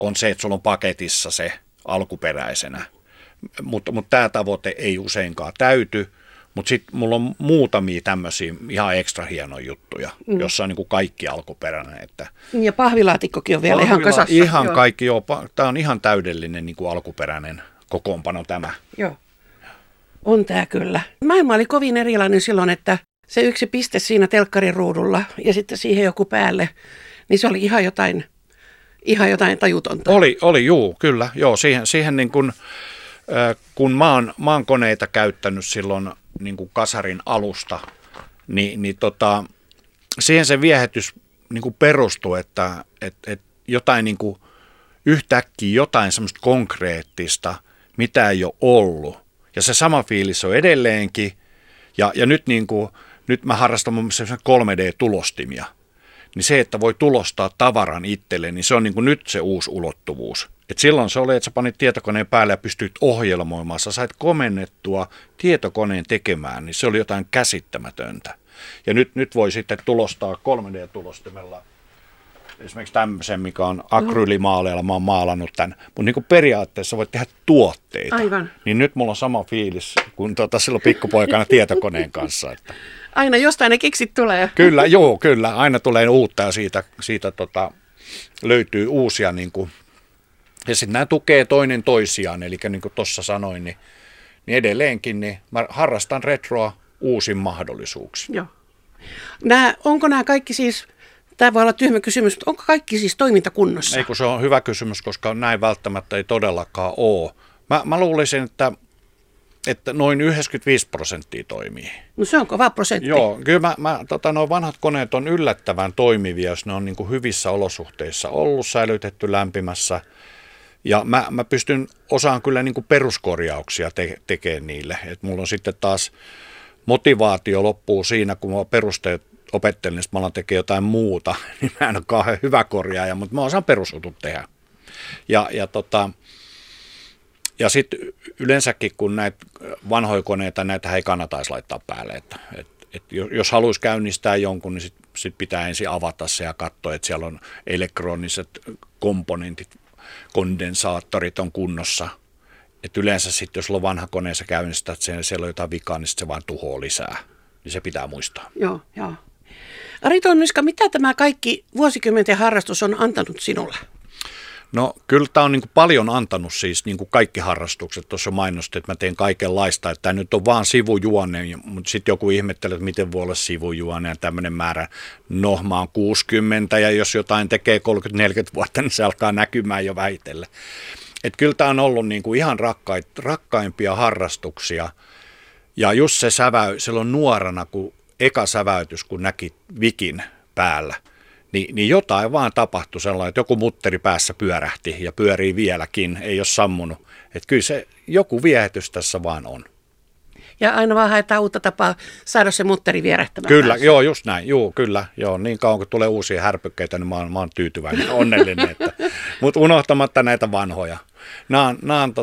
on se, että sulla on paketissa se alkuperäisenä. Mutta tämä tavoite ei useinkaan täyty. Mutta sitten mulla on muutamia tämmöisiä ihan ekstra hienoja juttuja, jossa on niin kuin kaikki alkuperäinen. Että ja pahvilaatikkokin on vielä ihan kasassa. Ihan joo. Kaikki, joo. Tämä on ihan täydellinen niin kuin alkuperäinen kokoonpano tämä. Joo, on tämä kyllä. Maailma oli kovin erilainen silloin, että se yksi piste siinä telkkarin ruudulla ja sitten siihen joku päälle, niin se oli ihan jotain tajutonta. Oli juu, kyllä. Joo, siihen niin kuin, kun mä oon koneita käyttänyt silloin niin kuin kasarin alusta, niin siihen se viehätys niin kuin perustuu, että jotain niin kuin yhtäkkiä jotain semmoista konkreettista, mitä ei ole ollut. Ja se sama fiilis on edelleenkin. Ja nyt, niin kuin, nyt mä harrastan mun mielestä 3D-tulostimia. Niin se, että voi tulostaa tavaran itselle, niin se on niin kuin nyt se uusi ulottuvuus. Et silloin se oli, että sä panit tietokoneen päälle ja pystyit ohjelmoimaan. Sä sait komennettua tietokoneen tekemään, niin se oli jotain käsittämätöntä. Ja nyt voi sitten tulostaa 3D-tulostimella esimerkiksi tämmöisen, mikä on akryylimaaleilla, mä oon maalannut tämän. Mutta niin kuin periaatteessa voit tehdä tuotteita. Aivan. Niin nyt mulla on sama fiilis kuin silloin pikkupoikana tietokoneen kanssa. Että. Aina jostain ne kiksit tulee. Kyllä, joo, kyllä. Aina tulee uutta ja siitä löytyy uusia. Niin kuin, ja sitten nämä tukee toinen toisiaan. Eli niin kuin tuossa sanoin, niin edelleenkin niin mä harrastan retroa uusin mahdollisuuksin. Joo. Onko nämä kaikki siis, tämä voi olla tyhmä kysymys, mutta onko kaikki siis toimintakunnossa? Ei, kun se on hyvä kysymys, koska näin välttämättä ei todellakaan ole. Mä luulisin, että noin 95% toimii. No se on kova prosentti. Joo, kyllä nuo vanhat koneet on yllättävän toimivia, jos ne on niin kuin hyvissä olosuhteissa ollut, säilytetty lämpimässä. Ja mä osaan kyllä niin kuin peruskorjauksia tekemään niille. Et mulla on sitten taas motivaatio loppuu siinä, kun mä perusteet opettelin, niin mä alan tekemään jotain muuta, niin mä en ole kauhean hyvä korjaaja, mutta mä osaan perusjutut tehdä. Ja sitten yleensäkin, kun näitä vanhoja koneita, näitä ei kannata edes laittaa päälle. Että jos haluaisi käynnistää jonkun, niin sit pitää ensin avata se ja katsoa, että siellä on elektroniset komponentit, kondensaattorit on kunnossa. Et yleensä sitten, jos on vanha kone, sä käynnistät sen, siellä on jotain vikaa, niin se vaan tuhoaa lisää. Niin se pitää muistaa. Joo. Ari Tonniska, mitä tämä kaikki vuosikymmenten harrastus on antanut sinulle? No kyllä tämä on niin kuin paljon antanut siis niin kuin kaikki harrastukset. Tuossa mainostin, että mä teen kaikenlaista, että tämä nyt on vaan sivujuone, mutta sitten joku ihmettelee, että miten voi olla sivujuone ja tämmöinen määrä. No mä oon 60 ja jos jotain tekee 30-40 vuotta, niin se alkaa näkymään jo väitellä. Että kyllä tämä on ollut niin kuin ihan rakkaimpia harrastuksia. Ja just se silloin nuorena, kun eka säväytys, kun näki vikin päällä, niin jotain vaan tapahtui sellainen, että joku mutteri päässä pyörähti ja pyörii vieläkin, ei ole sammunut. Että kyllä se joku viehätys tässä vaan on. Ja aina vaan haetaan uutta tapaa saada se mutteri vierähtämään. Kyllä, päässä. joo, just näin, joo, kyllä. Joo, niin kauan kun tulee uusia härpykkeitä, niin mä oon tyytyväinen, onnellinen. Mutta unohtamatta näitä vanhoja. Nämä on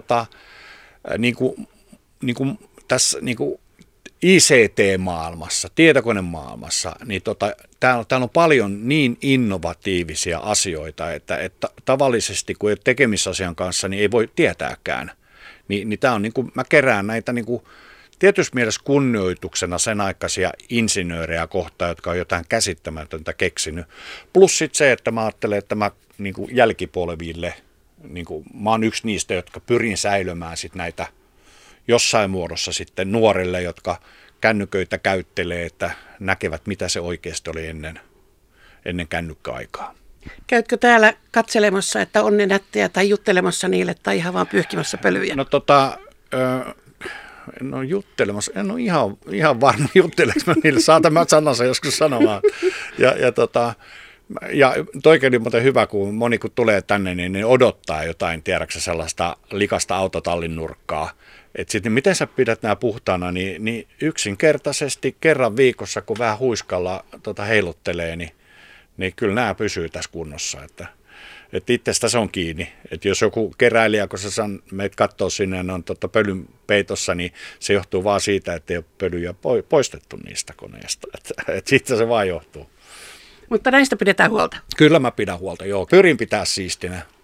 niin kuin tässä niin kuin ICT-maailmassa, tietokonemaailmassa, niin täällä on paljon niin innovatiivisia asioita, että tavallisesti kun ei ole tekemisissä asian kanssa, niin ei voi tietääkään. Niin tämä on niin kuin, mä kerään näitä niin kuin tietysti mielessä kunnioituksena sen aikaisia insinöörejä kohtaan, jotka on jotain käsittämätöntä keksinyt. Plus sitten se, että mä ajattelen, että mä niin kuin jälkipolville, niin kuin, mä oon yksi niistä, jotka pyrin säilymään sitten näitä jossain muodossa sitten nuorille, jotka kännyköitä käyttelee, että näkevät, mitä se oikeasti oli ennen kännykkäaikaa. Käytkö täällä katselemassa, että on ne nättejä tai juttelemassa niille tai ihan vaan pyyhkimässä pölyjä? No juttelemassa, en ole ihan varma jutteleeko mä niille, saatan mä sanansa joskus sanomaan. Ja toikin oli muuten hyvä, kun moni kun tulee tänne, niin ne odottaa jotain, tiedäksä, sellaista likasta autotallin nurkkaa. Että sitten miten sä pidät nämä puhtaana, niin yksinkertaisesti kerran viikossa, kun vähän huiskalla heiluttelee, niin kyllä nämä pysyy tässä kunnossa. Että itsestä se on kiinni. Että jos joku keräilijä, kun sä meitä katsoo sinne ja ne on pölyn peitossa, niin se johtuu vaan siitä, että ei ole pölyjä poistettu niistä koneista. Että siitä se vaan johtuu. Mutta näistä pidetään huolta. Kyllä mä pidän huolta, joo. Pyrin pitää siistinä.